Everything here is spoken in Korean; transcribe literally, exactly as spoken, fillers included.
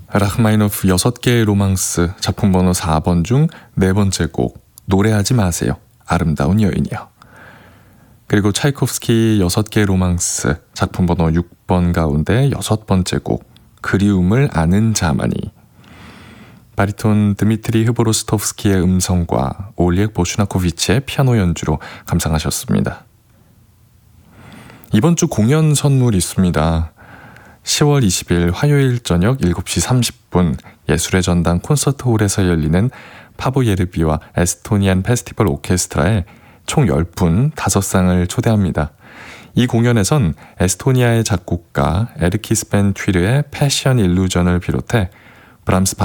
라흐마니노프 여섯 개의 로망스 작품 번호 사 번 중 네 번째 곡 노래하지 마세요. 아름다운 여인이요. 그리고 차이콥스키 여섯 개의 로망스 작품 번호 육 번 가운데 여섯 번째 곡 그리움을 아는 자만이. 바리톤 드미트리 흐보로스토프스키의 음성과 올리엑 보슈나코비치의 피아노 연주로 감상하셨습니다. 이번 주 공연 선물이 있습니다. 시월 이십일 화요일 저녁 일곱 시 삼십 분 예술의 전당 콘서트홀에서 열리는 파보 예르비와 에스토니안 페스티벌 오케스트라에 총 십 분 다섯 상을 초대합니다. 이 공연에선 에스토니아의 작곡가 에르키스 벤 튀르의 패션 일루전을 비롯해 브람스